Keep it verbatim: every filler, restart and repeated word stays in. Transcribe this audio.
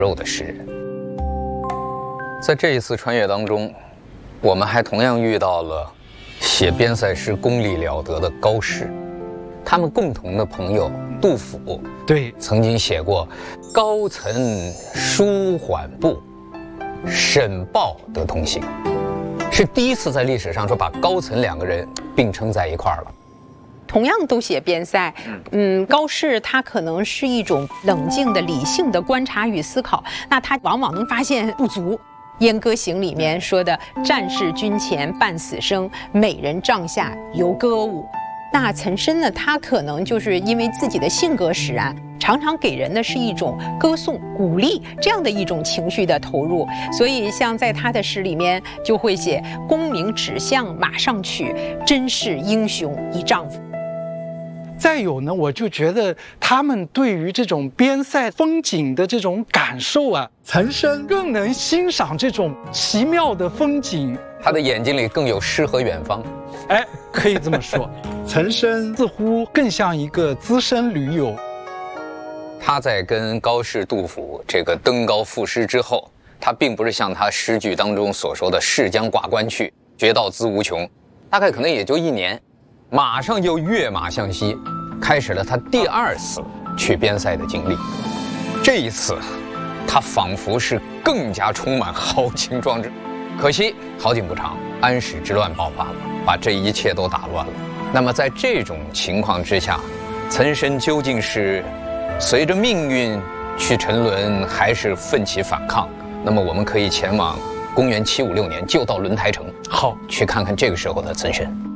肉的诗人。在这一次穿越当中，我们还同样遇到了写边塞诗功力了得的高适，他们共同的朋友杜甫， 对， 曾经写过“高岑舒缓步，沈豹得同行”，是第一次在历史上说把高岑两个人并称在一块儿了。 同样都写边塞，嗯，高适他可能是一种冷静的、理性的观察与思考，那他往往能发现不足。《燕歌行》里面说的“战事军前半死生，美人帐下犹歌舞”。那岑参呢，他可能就是因为自己的性格使然，常常给人的是一种歌颂、鼓励这样的一种情绪的投入，所以像在他的诗里面就会写“功名只向马上取，真是英雄一丈夫”。 再有呢，我就觉得他们对于这种边塞风景的这种感受啊，岑参更能欣赏这种奇妙的风景， 他的眼睛里更有诗和远方。 哎，可以这么说，岑参似乎更像一个资深驴友。 他在跟高适、杜甫这个登高赋诗之后，他并不是像他诗句当中所说的“逝将挂冠去，绝道资无穷”，大概可能也就一年。马上就跃马向西，开始了他第二次去边塞的经历。这一次，他仿佛是更加充满豪情壮志。可惜好景不长，安史之乱爆发了，把这一切都打乱了。那么在这种情况之下，岑参究竟是随着命运去沉沦，还是奋起反抗？那么我们可以前往公元七五六年，就到轮台城， 好， 去看看这个时候的岑参。